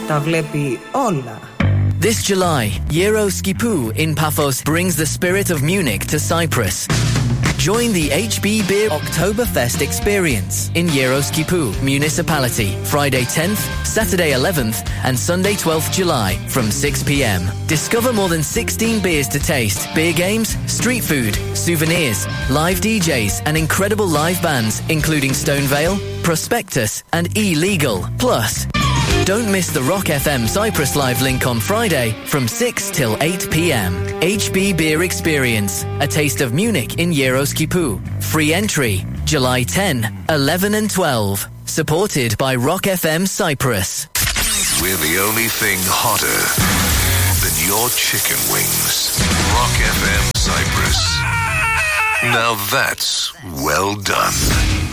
τα βλέπει όλα. This July, Euroskipu in Paphos brings the spirit of Munich to Cyprus. Join the HB Beer Oktoberfest experience in Euroskipu Municipality, Friday 10th, Saturday 11th and Sunday 12th July from 6 p.m. Discover more than 16 beers to taste, beer games, street food, souvenirs, live DJs and incredible live bands including Stone Vale, Prospectus and Illegal. Plus, don't miss the Rock FM Cyprus Live link on Friday from 6 till 8 p.m. HB Beer Experience, a taste of Munich in Euroskipu. Free entry, July 10, 11 and 12. Supported by Rock FM Cyprus. We're the only thing hotter than your chicken wings. Rock FM Cyprus. Now that's well done.